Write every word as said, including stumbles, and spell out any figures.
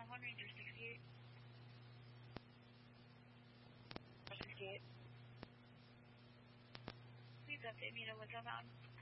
one Ranger sixty-eight. sixty-eight. Please update me to what's outbound.